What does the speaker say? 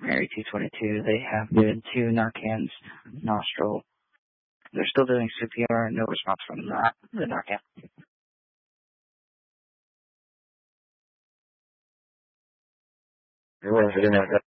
Mary 222. They have given 2 Narcan's nostril. They're still doing CPR, no response from the Narcan. Everyone's in there.